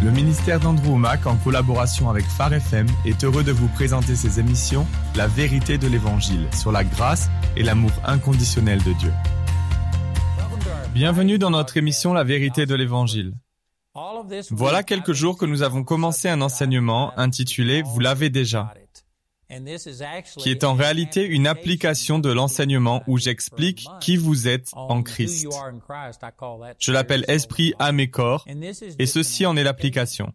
Le ministère d'Andrew Wommack, en collaboration avec Phare FM, est heureux de vous présenter ses émissions « La vérité de l'Évangile » sur la grâce et l'amour inconditionnel de Dieu. Bienvenue dans notre émission « La vérité de l'Évangile ». Voilà quelques jours que nous avons commencé un enseignement intitulé « Vous l'avez déjà », qui est en réalité une application de l'enseignement où j'explique qui vous êtes en Christ. Je l'appelle « Esprit, âme et corps » et ceci en est l'application.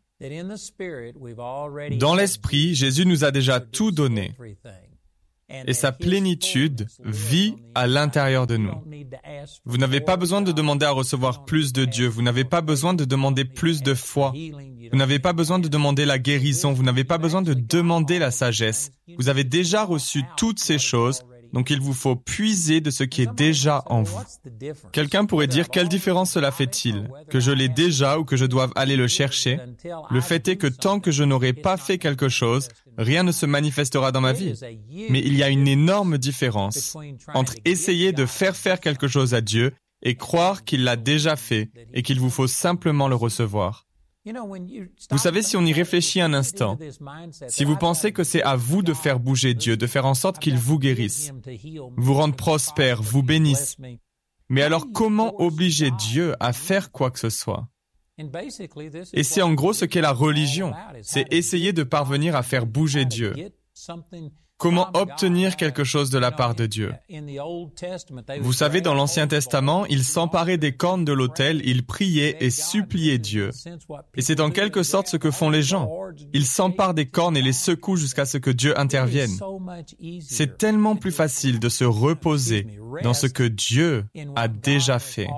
Dans l'Esprit, Jésus nous a déjà tout donné et sa plénitude vit à l'intérieur de nous. Vous n'avez pas besoin de demander à recevoir plus de Dieu, vous n'avez pas besoin de demander plus de foi, vous n'avez pas besoin de demander la guérison, vous n'avez pas besoin de demander la sagesse. Vous avez déjà reçu toutes ces choses, donc il vous faut puiser de ce qui est déjà en vous. Quelqu'un pourrait dire, quelle différence cela fait-il? Que je l'ai déjà ou que je doive aller le chercher? Le fait est que tant que je n'aurai pas fait quelque chose, rien ne se manifestera dans ma vie. Mais il y a une énorme différence entre essayer de faire quelque chose à Dieu et croire qu'il l'a déjà fait et qu'il vous faut simplement le recevoir. Vous savez, si on y réfléchit un instant, si vous pensez que c'est à vous de faire bouger Dieu, de faire en sorte qu'il vous guérisse, vous rende prospère, vous bénisse, mais alors comment obliger Dieu à faire quoi que ce soit? Et c'est en gros ce qu'est la religion, c'est essayer de parvenir à faire bouger Dieu. Comment obtenir quelque chose de la part de Dieu? Vous savez, dans l'Ancien Testament, ils s'emparaient des cornes de l'autel, ils priaient et suppliaient Dieu. Et c'est en quelque sorte ce que font les gens. Ils s'emparent des cornes et les secouent jusqu'à ce que Dieu intervienne. C'est tellement plus facile de se reposer dans ce que Dieu a déjà fait.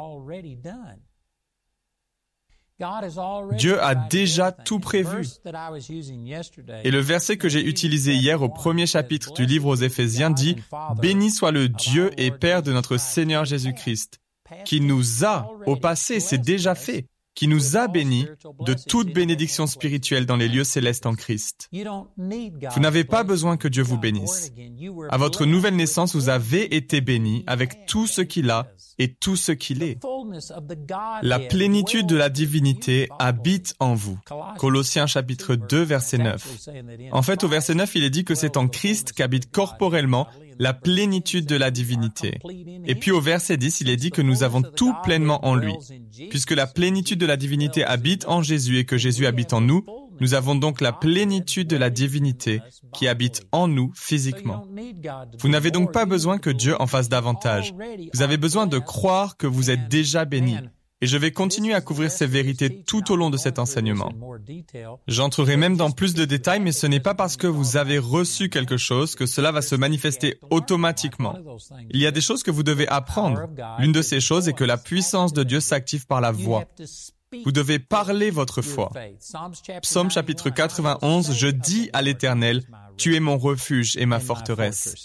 Dieu a déjà tout prévu. Et le verset que j'ai utilisé hier au premier chapitre du livre aux Éphésiens dit « Béni soit le Dieu et Père de notre Seigneur Jésus-Christ, qui nous a, au passé, c'est déjà fait, qui nous a bénis de toute bénédiction spirituelle dans les lieux célestes en Christ. » Vous n'avez pas besoin que Dieu vous bénisse. À votre nouvelle naissance, vous avez été bénis avec tout ce qu'il a et tout ce qu'il est. La plénitude de la divinité habite en vous. Colossiens chapitre 2, verset 9. En fait, au verset 9, il est dit que c'est en Christ qu'habite corporellement la plénitude de la divinité. Et puis au verset 10, il est dit que nous avons tout pleinement en lui. Puisque la plénitude de la divinité habite en Jésus et que Jésus habite en nous, nous avons donc la plénitude de la divinité qui habite en nous physiquement. Vous n'avez donc pas besoin que Dieu en fasse davantage. Vous avez besoin de croire que vous êtes déjà bénis. Et je vais continuer à couvrir ces vérités tout au long de cet enseignement. J'entrerai même dans plus de détails, mais ce n'est pas parce que vous avez reçu quelque chose que cela va se manifester automatiquement. Il y a des choses que vous devez apprendre. L'une de ces choses est que la puissance de Dieu s'active par la voix. Vous devez parler votre foi. Psaume chapitre 91, je dis à l'Éternel, tu es mon refuge et ma forteresse.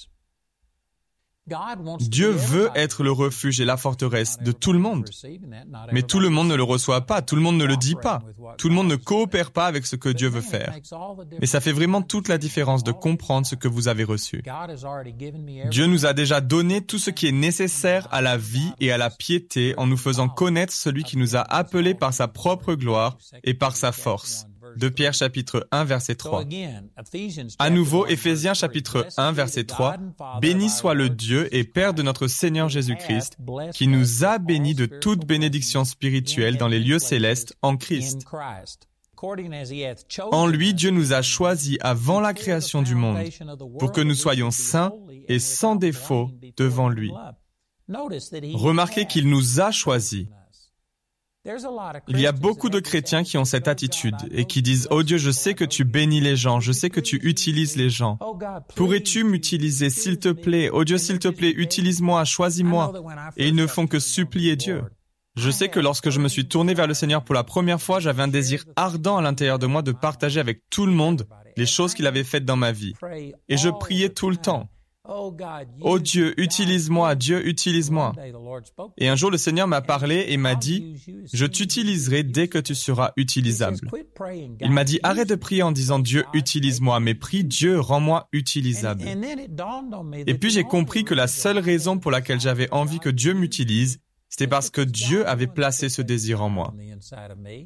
Dieu veut être le refuge et la forteresse de tout le monde. Mais tout le monde ne le reçoit pas, tout le monde ne le dit pas. Tout le monde ne coopère pas avec ce que Dieu veut faire. Mais ça fait vraiment toute la différence de comprendre ce que vous avez reçu. Dieu nous a déjà donné tout ce qui est nécessaire à la vie et à la piété en nous faisant connaître celui qui nous a appelés par sa propre gloire et par sa force. 2 Pierre chapitre 1 verset 3. À nouveau, Éphésiens chapitre 1 verset 3. Béni soit le Dieu et Père de notre Seigneur Jésus-Christ, qui nous a bénis de toute bénédiction spirituelle dans les lieux célestes en Christ. En lui, Dieu nous a choisis avant la création du monde pour que nous soyons saints et sans défaut devant lui. Remarquez qu'il nous a choisis. Il y a beaucoup de chrétiens qui ont cette attitude et qui disent « Oh Dieu, je sais que tu bénis les gens, je sais que tu utilises les gens. Pourrais-tu m'utiliser, s'il te plaît? Oh Dieu, s'il te plaît, utilise-moi, choisis-moi. » Et ils ne font que supplier Dieu. Je sais que lorsque je me suis tourné vers le Seigneur pour la première fois, j'avais un désir ardent à l'intérieur de moi de partager avec tout le monde les choses qu'il avait faites dans ma vie. Et je priais tout le temps. Oh Dieu, utilise-moi, Dieu, utilise-moi. Et un jour, le Seigneur m'a parlé et m'a dit, je t'utiliserai dès que tu seras utilisable. Il m'a dit, arrête de prier en disant Dieu, utilise-moi, mais prie Dieu, rends-moi utilisable. Et puis j'ai compris que la seule raison pour laquelle j'avais envie que Dieu m'utilise, c'était parce que Dieu avait placé ce désir en moi.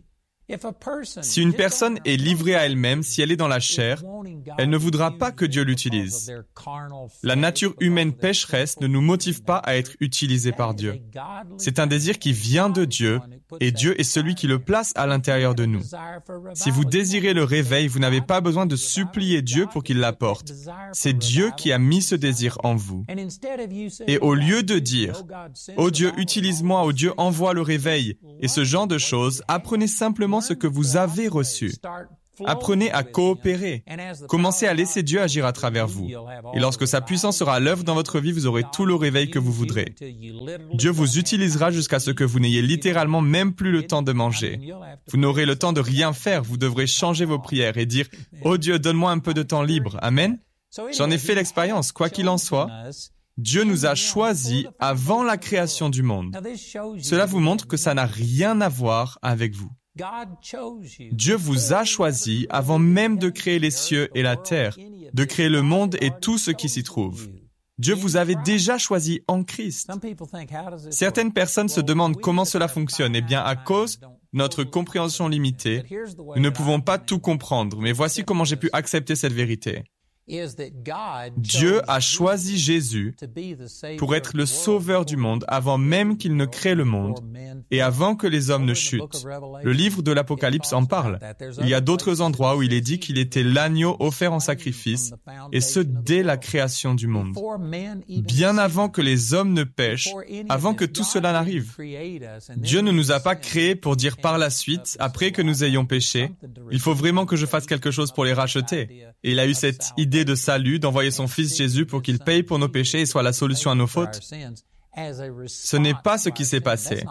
Si une personne est livrée à elle-même, si elle est dans la chair, elle ne voudra pas que Dieu l'utilise. La nature humaine pécheresse ne nous motive pas à être utilisés par Dieu. C'est un désir qui vient de Dieu, et Dieu est celui qui le place à l'intérieur de nous. Si vous désirez le réveil, vous n'avez pas besoin de supplier Dieu pour qu'il l'apporte. C'est Dieu qui a mis ce désir en vous. Et au lieu de dire « Oh Dieu, utilise-moi, oh Dieu, envoie le réveil » et ce genre de choses, apprenez simplement ce que vous avez reçu. Apprenez à coopérer. Commencez à laisser Dieu agir à travers vous. Et lorsque sa puissance sera à l'œuvre dans votre vie, vous aurez tout le réveil que vous voudrez. Dieu vous utilisera jusqu'à ce que vous n'ayez littéralement même plus le temps de manger. Vous n'aurez le temps de rien faire. Vous devrez changer vos prières et dire « Oh Dieu, donne-moi un peu de temps libre. » Amen. J'en ai fait l'expérience. Quoi qu'il en soit, Dieu nous a choisis avant la création du monde. Cela vous montre que ça n'a rien à voir avec vous. Dieu vous a choisi avant même de créer les cieux et la terre, de créer le monde et tout ce qui s'y trouve. Dieu vous avait déjà choisi en Christ. Certaines personnes se demandent comment cela fonctionne. Eh bien, à cause de notre compréhension limitée, nous ne pouvons pas tout comprendre. Mais voici comment j'ai pu accepter cette vérité. Dieu a choisi Jésus pour être le sauveur du monde avant même qu'il ne crée le monde et avant que les hommes ne chutent. Le livre de l'Apocalypse en parle. Il y a d'autres endroits où il est dit qu'il était l'agneau offert en sacrifice, et ce dès la création du monde. Bien avant que les hommes ne pêchent, avant que tout cela n'arrive. Dieu ne nous a pas créés pour dire par la suite, après que nous ayons péché, il faut vraiment que je fasse quelque chose pour les racheter. Et il a eu cette idée de salut, d'envoyer son Fils Jésus pour qu'il paye pour nos péchés et soit la solution à nos fautes. Ce n'est pas ce qui s'est passé.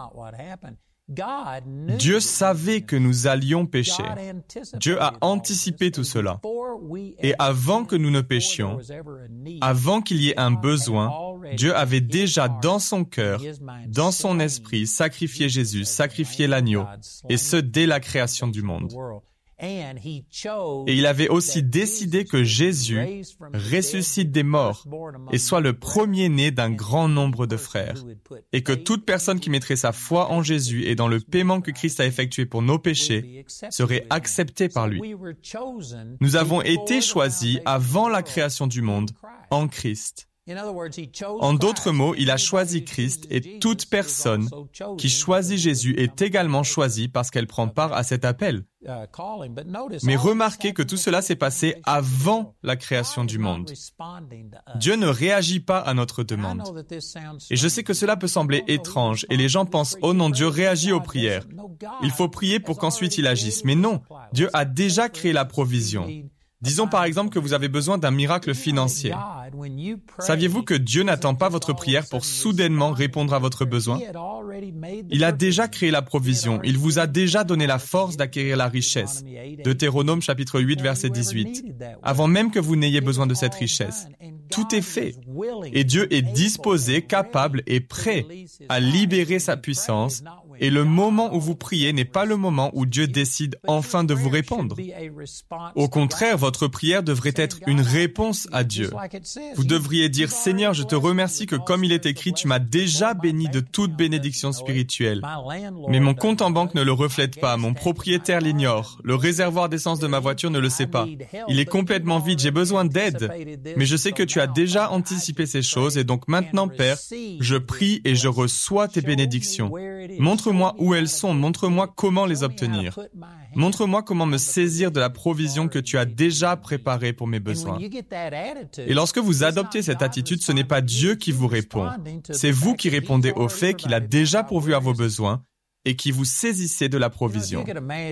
Dieu savait que nous allions pécher. Dieu a anticipé tout cela. Et avant que nous ne péchions, avant qu'il y ait un besoin, Dieu avait déjà dans son cœur, dans son esprit, sacrifié Jésus, sacrifié l'agneau, et ce dès la création du monde. Et il avait aussi décidé que Jésus ressuscite des morts et soit le premier-né d'un grand nombre de frères, et que toute personne qui mettrait sa foi en Jésus et dans le paiement que Christ a effectué pour nos péchés serait acceptée par lui. Nous avons été choisis avant la création du monde en Christ. En d'autres mots, il a choisi Christ et toute personne qui choisit Jésus est également choisie parce qu'elle prend part à cet appel. Mais remarquez que tout cela s'est passé avant la création du monde. Dieu ne réagit pas à notre demande. Et je sais que cela peut sembler étrange et les gens pensent « Oh non, Dieu réagit aux prières. Il faut prier pour qu'ensuite il agisse. » Mais non, Dieu a déjà créé la provision. Disons par exemple que vous avez besoin d'un miracle financier. Saviez-vous que Dieu n'attend pas votre prière pour soudainement répondre à votre besoin? Il a déjà créé la provision. Il vous a déjà donné la force d'acquérir la richesse. Deutéronome chapitre 8, verset 18. Avant même que vous n'ayez besoin de cette richesse. Tout est fait. Et Dieu est disposé, capable et prêt à libérer sa puissance. Et le moment où vous priez n'est pas le moment où Dieu décide enfin de vous répondre. Au contraire, votre prière devrait être une réponse à Dieu. Vous devriez dire, « Seigneur, je te remercie que comme il est écrit, tu m'as déjà béni de toute bénédiction spirituelle. Mais mon compte en banque ne le reflète pas, mon propriétaire l'ignore, le réservoir d'essence de ma voiture ne le sait pas. Il est complètement vide, j'ai besoin d'aide. Mais je sais que tu as déjà anticipé ces choses et donc maintenant, Père, je prie et je reçois tes bénédictions. Montre-moi où elles sont, montre-moi comment les obtenir. Montre-moi comment me saisir de la provision que tu as déjà préparée pour mes besoins. » Et lorsque vous adoptez cette attitude, ce n'est pas Dieu qui vous répond. C'est vous qui répondez au fait qu'il a déjà pourvu à vos besoins et qui vous saisissez de la provision.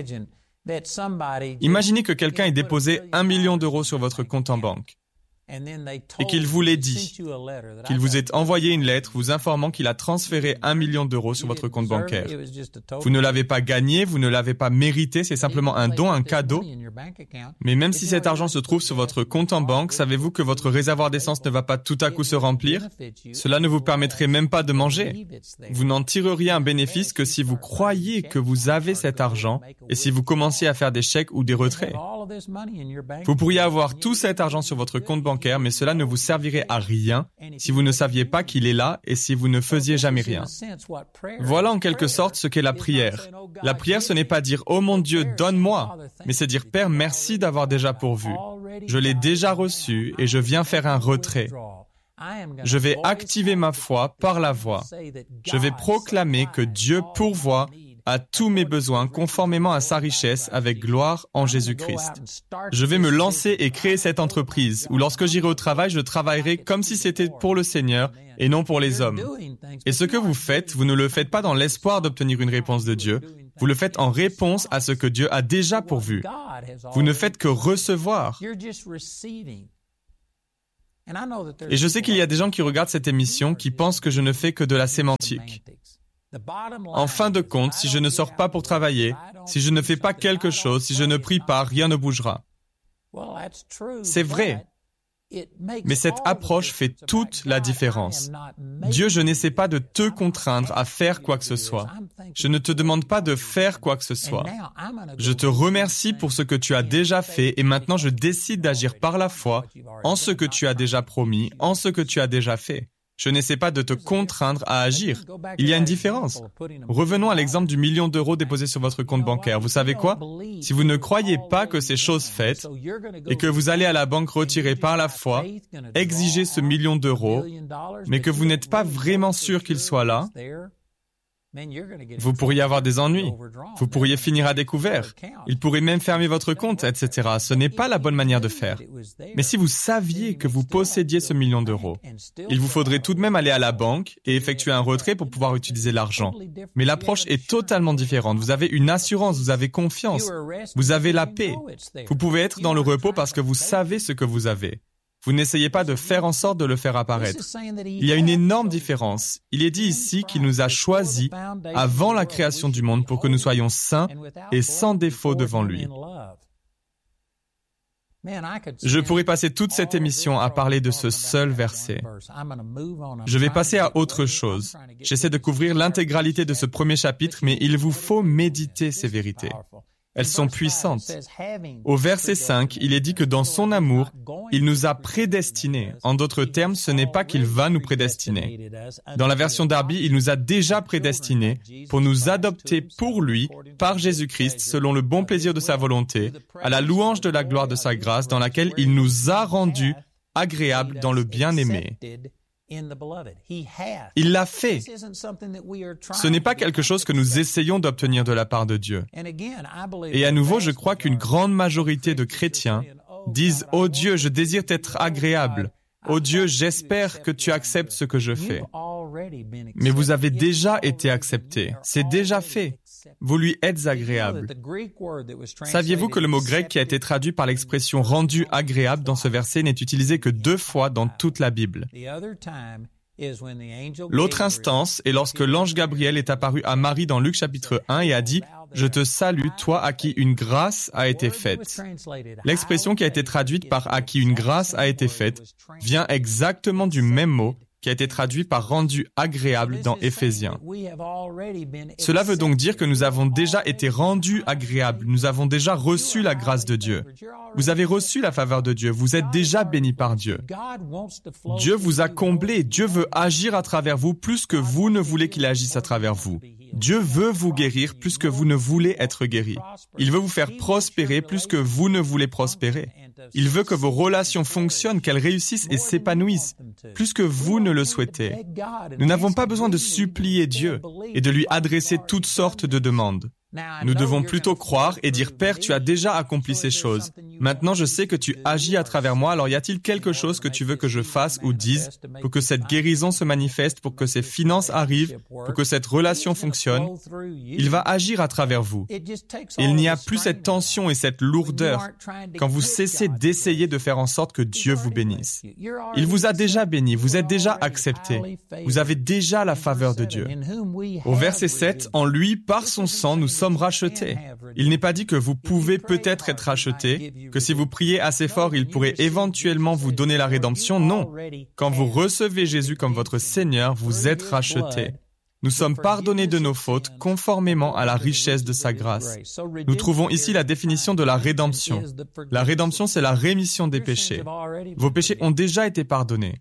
Imaginez que quelqu'un ait déposé 1 million d'euros sur votre compte en banque. Et qu'il vous l'ait dit, qu'il vous ait envoyé une lettre vous informant qu'il a transféré 1 million d'euros sur votre compte bancaire. Vous ne l'avez pas gagné, vous ne l'avez pas mérité, c'est simplement un don, un cadeau. Mais même si cet argent se trouve sur votre compte en banque, savez-vous que votre réservoir d'essence ne va pas tout à coup se remplir? Cela ne vous permettrait même pas de manger. Vous n'en tireriez un bénéfice que si vous croyez que vous avez cet argent et si vous commenciez à faire des chèques ou des retraits. Vous pourriez avoir tout cet argent sur votre compte bancaire bancaire, mais cela ne vous servirait à rien si vous ne saviez pas qu'il est là et si vous ne faisiez jamais rien. Voilà en quelque sorte ce qu'est la prière. La prière, ce n'est pas dire « Oh mon Dieu, donne-moi », mais c'est dire « Père, merci d'avoir déjà pourvu. Je l'ai déjà reçu et je viens faire un retrait. Je vais activer ma foi par la voix. Je vais proclamer que Dieu pourvoit à tous mes besoins conformément à sa richesse avec gloire en Jésus-Christ. Je vais me lancer et créer cette entreprise où lorsque j'irai au travail, je travaillerai comme si c'était pour le Seigneur et non pour les hommes. Et ce que vous faites, vous ne le faites pas dans l'espoir d'obtenir une réponse de Dieu. Vous le faites en réponse à ce que Dieu a déjà pourvu. Vous ne faites que recevoir. Et je sais qu'il y a des gens qui regardent cette émission qui pensent que je ne fais que de la sémantique. En fin de compte, si je ne sors pas pour travailler, si je ne fais pas quelque chose, si je ne prie pas, rien ne bougera. C'est vrai. Mais cette approche fait toute la différence. Dieu, je n'essaie pas de te contraindre à faire quoi que ce soit. Je ne te demande pas de faire quoi que ce soit. Je te remercie pour ce que tu as déjà fait et maintenant je décide d'agir par la foi en ce que tu as déjà promis, en ce que tu as déjà fait. Je n'essaie pas de te contraindre à agir. Il y a une différence. Revenons à l'exemple du million d'euros déposé sur votre compte bancaire. Vous savez quoi? Si vous ne croyez pas que c'est chose faite et que vous allez à la banque retirer par la foi, exiger ce million d'euros, mais que vous n'êtes pas vraiment sûr qu'il soit là, vous pourriez avoir des ennuis. Vous pourriez finir à découvert. Il pourrait même fermer votre compte, etc. Ce n'est pas la bonne manière de faire. Mais si vous saviez que vous possédiez ce million d'euros, il vous faudrait tout de même aller à la banque et effectuer un retrait pour pouvoir utiliser l'argent. Mais l'approche est totalement différente. Vous avez une assurance, vous avez confiance, vous avez la paix. Vous pouvez être dans le repos parce que vous savez ce que vous avez. Vous n'essayez pas de faire en sorte de le faire apparaître. Il y a une énorme différence. Il est dit ici qu'il nous a choisis avant la création du monde pour que nous soyons saints et sans défaut devant lui. Je pourrais passer toute cette émission à parler de ce seul verset. Je vais passer à autre chose. J'essaie de couvrir l'intégralité de ce premier chapitre, mais il vous faut méditer ces vérités. Elles sont puissantes. Au verset 5, il est dit que dans son amour, il nous a prédestinés. En d'autres termes, ce n'est pas qu'il va nous prédestiner. Dans la version Darby, il nous a déjà prédestinés pour nous adopter pour lui, par Jésus-Christ, selon le bon plaisir de sa volonté, à la louange de la gloire de sa grâce, dans laquelle il nous a rendus agréables dans le bien-aimé. Il l'a fait. Ce n'est pas quelque chose que nous essayons d'obtenir de la part de Dieu. Et à nouveau, je crois qu'une grande majorité de chrétiens disent « Oh Dieu, je désire t'être agréable. Oh Dieu, j'espère que tu acceptes ce que je fais. » Mais vous avez déjà été accepté. C'est déjà fait. Vous lui êtes agréable. Saviez-vous que le mot grec qui a été traduit par l'expression « rendu agréable » dans ce verset n'est utilisé que 2 fois dans toute la Bible? L'autre instance est lorsque l'ange Gabriel est apparu à Marie dans Luc chapitre 1 et a dit « Je te salue, toi à qui une grâce a été faite ». L'expression qui a été traduite par « à qui une grâce a été faite » vient exactement du même mot qui a été traduit par « rendu agréable » dans Éphésiens. Cela veut donc dire que nous avons déjà été rendus agréables, nous avons déjà reçu la grâce de Dieu. Vous avez reçu la faveur de Dieu, vous êtes déjà bénis par Dieu. Dieu vous a comblé, Dieu veut agir à travers vous plus que vous ne voulez qu'il agisse à travers vous. Dieu veut vous guérir plus que vous ne voulez être guéri. Il veut vous faire prospérer plus que vous ne voulez prospérer. Il veut que vos relations fonctionnent, qu'elles réussissent et s'épanouissent, plus que vous ne le souhaitez. Nous n'avons pas besoin de supplier Dieu et de lui adresser toutes sortes de demandes. Nous devons plutôt croire et dire « Père, tu as déjà accompli ces choses. Maintenant, je sais que tu agis à travers moi, alors y a-t-il quelque chose que tu veux que je fasse ou dise pour que cette guérison se manifeste, pour que ces finances arrivent, pour que cette relation fonctionne? Il va agir à travers vous. Il n'y a plus cette tension et cette lourdeur quand vous cessez d'essayer de faire en sorte que Dieu vous bénisse. Il vous a déjà béni, vous êtes déjà accepté. Vous avez déjà la faveur de Dieu. Au verset 7, en lui, par son sang, nous sommes rachetés. Il n'est pas dit que vous pouvez peut-être être racheté, que si vous priez assez fort, il pourrait éventuellement vous donner la rédemption. Non. Quand vous recevez Jésus comme votre Seigneur, vous êtes racheté. Nous sommes pardonnés de nos fautes conformément à la richesse de sa grâce. Nous trouvons ici la définition de la rédemption. La rédemption, c'est la rémission des péchés. Vos péchés ont déjà été pardonnés.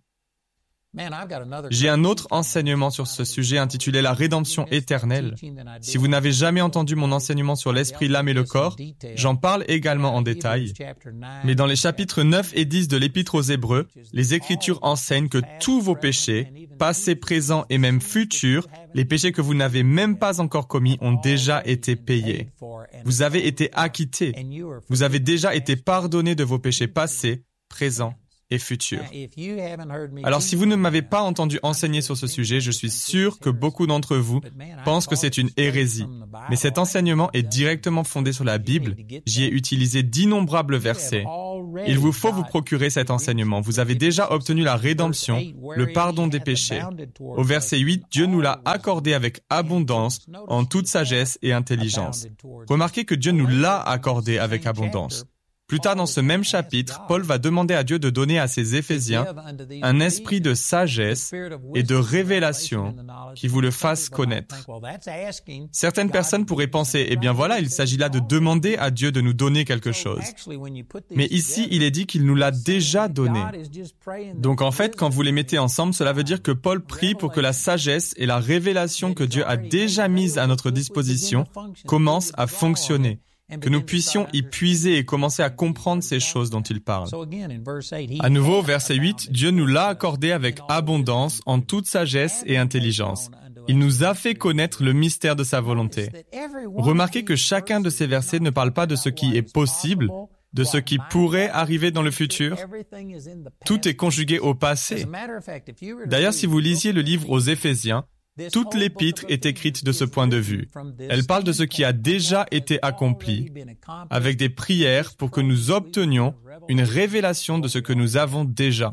J'ai un autre enseignement sur ce sujet intitulé La rédemption éternelle. Si vous n'avez jamais entendu mon enseignement sur l'esprit, l'âme et le corps, j'en parle également en détail. Mais dans les chapitres 9 et 10 de l'Épître aux Hébreux, les Écritures enseignent que tous vos péchés, passés, présents et même futurs, les péchés que vous n'avez même pas encore commis ont déjà été payés. Vous avez été acquittés. Vous avez déjà été pardonnés de vos péchés passés, présents et futur. Alors, si vous ne m'avez pas entendu enseigner sur ce sujet, je suis sûr que beaucoup d'entre vous pensent que c'est une hérésie. Mais cet enseignement est directement fondé sur la Bible. J'y ai utilisé d'innombrables versets. Il vous faut vous procurer cet enseignement. Vous avez déjà obtenu la rédemption, le pardon des péchés. Au verset 8, Dieu nous l'a accordé avec abondance, en toute sagesse et intelligence. Remarquez que Dieu nous l'a accordé avec abondance. Plus tard dans ce même chapitre, Paul va demander à Dieu de donner à ses Éphésiens un esprit de sagesse et de révélation qui vous le fasse connaître. Certaines personnes pourraient penser, eh bien voilà, il s'agit là de demander à Dieu de nous donner quelque chose. Mais ici, il est dit qu'il nous l'a déjà donné. Donc en fait, quand vous les mettez ensemble, cela veut dire que Paul prie pour que la sagesse et la révélation que Dieu a déjà mise à notre disposition commencent à fonctionner. Que nous puissions y puiser et commencer à comprendre ces choses dont il parle. À nouveau, verset 8, Dieu nous l'a accordé avec abondance en toute sagesse et intelligence. Il nous a fait connaître le mystère de sa volonté. Remarquez que chacun de ces versets ne parle pas de ce qui est possible, de ce qui pourrait arriver dans le futur. Tout est conjugué au passé. D'ailleurs, si vous lisiez le livre aux Éphésiens, toute l'épître est écrite de ce point de vue. Elle parle de ce qui a déjà été accompli, avec des prières pour que nous obtenions une révélation de ce que nous avons déjà.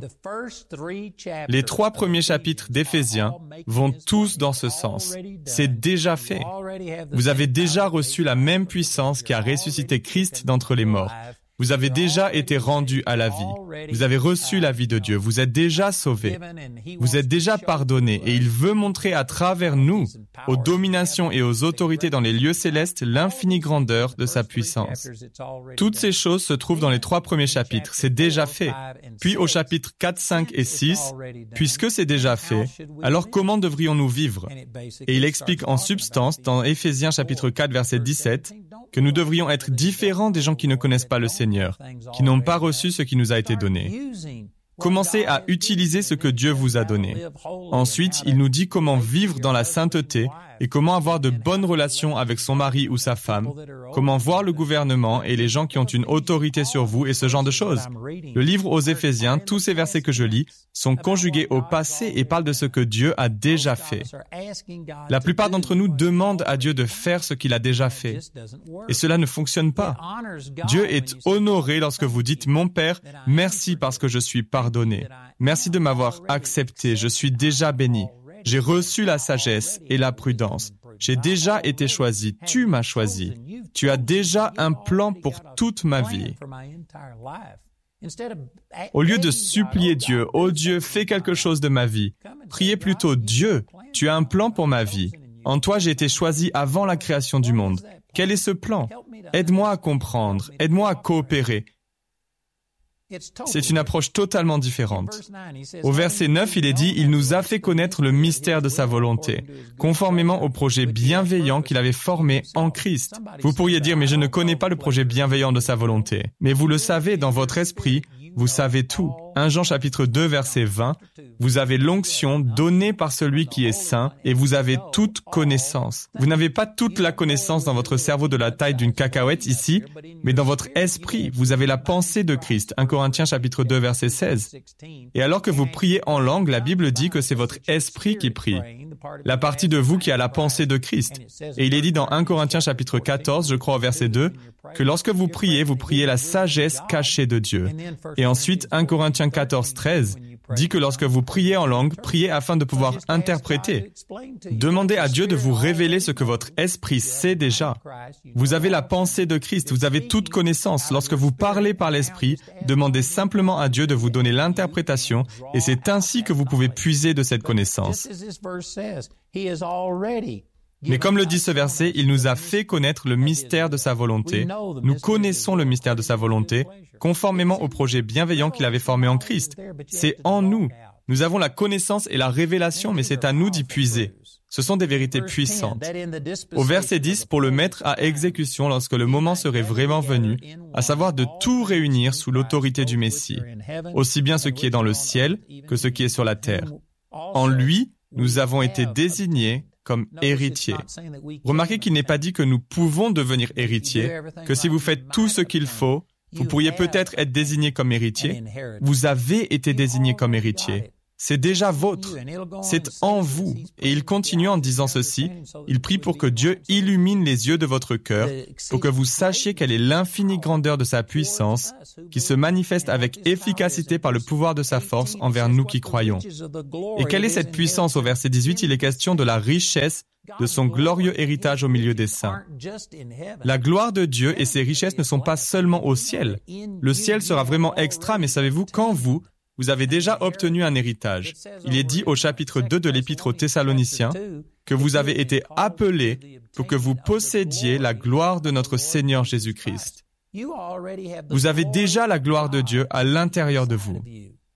Les 3 premiers chapitres d'Éphésiens vont tous dans ce sens. C'est déjà fait. Vous avez déjà reçu la même puissance qui a ressuscité Christ d'entre les morts. Vous avez déjà été rendus à la vie. Vous avez reçu la vie de Dieu. Vous êtes déjà sauvés. Vous êtes déjà pardonnés. Et il veut montrer à travers nous, aux dominations et aux autorités dans les lieux célestes, l'infinie grandeur de sa puissance. Toutes ces choses se trouvent dans les 3 premiers chapitres. C'est déjà fait. Puis au chapitre 4, 5 et 6, puisque c'est déjà fait, alors comment devrions-nous vivre? Et il explique en substance, dans Éphésiens chapitre 4, verset 17, que nous devrions être différents des gens qui ne connaissent pas le Seigneur, qui n'ont pas reçu ce qui nous a été donné. Commencez à utiliser ce que Dieu vous a donné. Ensuite, il nous dit comment vivre dans la sainteté et comment avoir de bonnes relations avec son mari ou sa femme, comment voir le gouvernement et les gens qui ont une autorité sur vous et ce genre de choses. Le livre aux Éphésiens, tous ces versets que je lis, sont conjugués au passé et parlent de ce que Dieu a déjà fait. La plupart d'entre nous demandent à Dieu de faire ce qu'il a déjà fait. Et cela ne fonctionne pas. Dieu est honoré lorsque vous dites « Mon Père, merci parce que je suis pardonné. Merci de m'avoir accepté, je suis déjà béni. J'ai reçu la sagesse et la prudence. J'ai déjà été choisi, tu m'as choisi. Tu as déjà un plan pour toute ma vie. » Au lieu de supplier Dieu, « Oh Dieu, fais quelque chose de ma vie », priez plutôt « Dieu, tu as un plan pour ma vie. En toi, j'ai été choisi avant la création du monde. Quel est ce plan? Aide-moi à comprendre, aide-moi à coopérer. » C'est une approche totalement différente. Au verset 9, il est dit « Il nous a fait connaître le mystère de sa volonté, conformément au projet bienveillant qu'il avait formé en Christ. » Vous pourriez dire « Mais je ne connais pas le projet bienveillant de sa volonté. » Mais vous le savez dans votre esprit, vous savez tout. 1 Jean chapitre 2 verset 20, vous avez l'onction donnée par celui qui est saint et vous avez toute connaissance. Vous n'avez pas toute la connaissance dans votre cerveau de la taille d'une cacahuète ici, mais dans votre esprit, vous avez la pensée de Christ. 1 Corinthiens chapitre 2 verset 16. Et alors que vous priez en langue, la Bible dit que c'est votre esprit qui prie. La partie de vous qui a la pensée de Christ. Et il est dit dans 1 Corinthiens chapitre 14, je crois au verset 2, que lorsque vous priez la sagesse cachée de Dieu. Et ensuite, 1 Corinthiens 14, 13, dit que lorsque vous priez en langue, priez afin de pouvoir interpréter. Demandez à Dieu de vous révéler ce que votre esprit sait déjà. Vous avez la pensée de Christ, vous avez toute connaissance. Lorsque vous parlez par l'esprit, demandez simplement à Dieu de vous donner l'interprétation et c'est ainsi que vous pouvez puiser de cette connaissance. Mais comme le dit ce verset, il nous a fait connaître le mystère de sa volonté. Nous connaissons le mystère de sa volonté, conformément au projet bienveillant qu'il avait formé en Christ. C'est en nous. Nous avons la connaissance et la révélation, mais c'est à nous d'y puiser. Ce sont des vérités puissantes. Au verset 10, pour le mettre à exécution lorsque le moment serait vraiment venu, à savoir de tout réunir sous l'autorité du Messie, aussi bien ce qui est dans le ciel que ce qui est sur la terre. En lui, nous avons été désignés comme héritiers. Remarquez qu'il n'est pas dit que nous pouvons devenir héritiers, que si vous faites tout ce qu'il faut, vous pourriez peut-être être désigné comme héritier. Vous avez été désigné comme héritier. C'est déjà vôtre. C'est en vous. Et il continue en disant ceci. Il prie pour que Dieu illumine les yeux de votre cœur, pour que vous sachiez quelle est l'infinie grandeur de sa puissance, qui se manifeste avec efficacité par le pouvoir de sa force envers nous qui croyons. Et quelle est cette puissance? Au verset 18, il est question de la richesse de son glorieux héritage au milieu des saints. La gloire de Dieu et ses richesses ne sont pas seulement au ciel. Le ciel sera vraiment extra, mais savez-vous, quand vous avez déjà obtenu un héritage. Il est dit au chapitre 2 de l'Épître aux Thessaloniciens que vous avez été appelés pour que vous possédiez la gloire de notre Seigneur Jésus-Christ. Vous avez déjà la gloire de Dieu à l'intérieur de vous.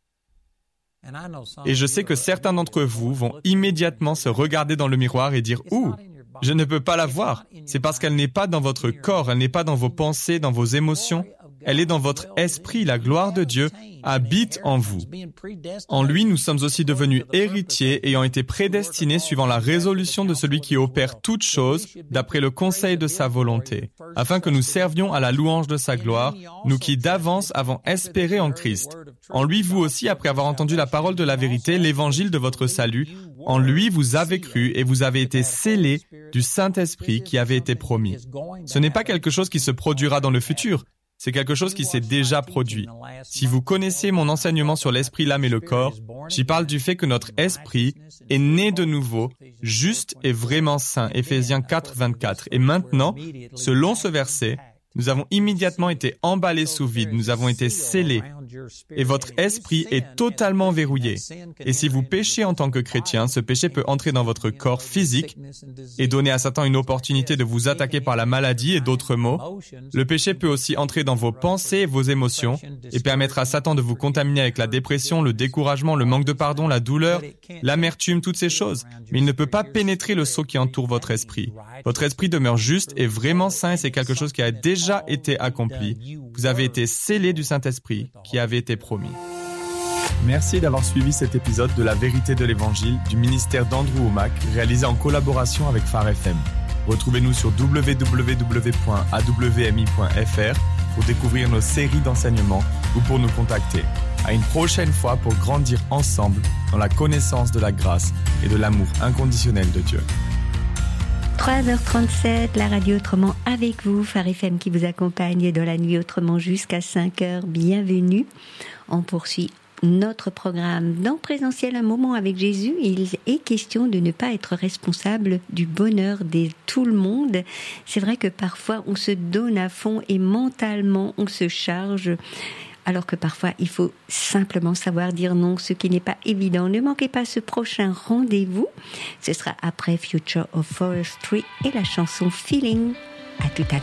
Et je sais que certains d'entre vous vont immédiatement se regarder dans le miroir et dire « Ouh, je ne peux pas la voir. C'est parce qu'elle n'est pas dans votre corps, elle n'est pas dans vos pensées, dans vos émotions. Elle est dans votre esprit. La gloire de Dieu habite en vous. En lui, nous sommes aussi devenus héritiers, ayant été prédestinés suivant la résolution de celui qui opère toutes choses d'après le conseil de sa volonté, afin que nous servions à la louange de sa gloire, nous qui d'avance avons espéré en Christ. En lui, vous aussi, après avoir entendu la parole de la vérité, l'évangile de votre salut, en lui, vous avez cru et vous avez été scellés du Saint-Esprit qui avait été promis. Ce n'est pas quelque chose qui se produira dans le futur. C'est quelque chose qui s'est déjà produit. Si vous connaissez mon enseignement sur l'esprit, l'âme et le corps, j'y parle du fait que notre esprit est né de nouveau, juste et vraiment saint, Éphésiens 4, 24. Et maintenant, selon ce verset, nous avons immédiatement été emballés sous vide, nous avons été scellés. Et votre esprit est totalement verrouillé. Et si vous péchez en tant que chrétien, ce péché peut entrer dans votre corps physique et donner à Satan une opportunité de vous attaquer par la maladie et d'autres maux. Le péché peut aussi entrer dans vos pensées et vos émotions et permettre à Satan de vous contaminer avec la dépression, le découragement, le manque de pardon, la douleur, l'amertume, toutes ces choses. Mais il ne peut pas pénétrer le sceau qui entoure votre esprit. Votre esprit demeure juste et vraiment saint et c'est quelque chose qui a déjà été accompli. Vous avez été scellés du Saint-Esprit qui avait été promis. Merci d'avoir suivi cet épisode de La Vérité de l'Évangile du ministère d'Andrew Wommack, réalisé en collaboration avec Phare FM. Retrouvez-nous sur www.awmi.fr pour découvrir nos séries d'enseignements ou pour nous contacter. À une prochaine fois pour grandir ensemble dans la connaissance de la grâce et de l'amour inconditionnel de Dieu. 3h37, la radio Autrement avec vous, Phare FM qui vous accompagne dans la nuit autrement jusqu'à 5h. Bienvenue. On poursuit notre programme dans Présentiel, un moment avec Jésus. Il est question de ne pas être responsable du bonheur de tout le monde. C'est vrai que parfois on se donne à fond et mentalement on se charge. Alors que parfois, il faut simplement savoir dire non, ce qui n'est pas évident. Ne manquez pas ce prochain rendez-vous. Ce sera après Future of Forestry et la chanson Feeling. À tout à l'heure.